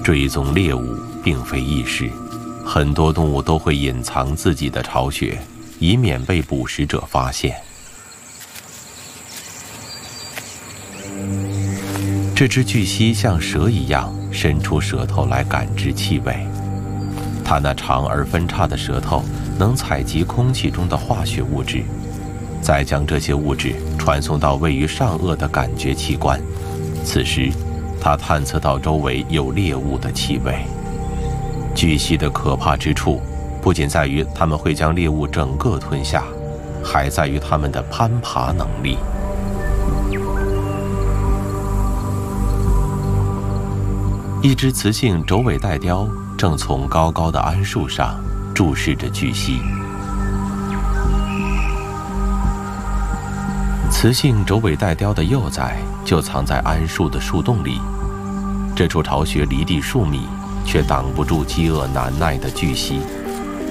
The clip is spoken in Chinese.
追踪猎物并非易事，很多动物都会隐藏自己的巢穴，以免被捕食者发现。这只巨蜥像蛇一样伸出舌头来感知气味，它那长而分叉的舌头能采集空气中的化学物质，再将这些物质传送到位于上颚的感觉器官。此时，它探测到周围有猎物的气味。巨蜥的可怕之处，不仅在于它们会将猎物整个吞下，还在于它们的攀爬能力。一只雌性轴尾带雕正从高高的桉树上注视着巨蜥。雌性轴尾带雕的幼崽就藏在桉树的树洞里，这处巢穴离地数米，却挡不住饥饿难耐的巨蜥。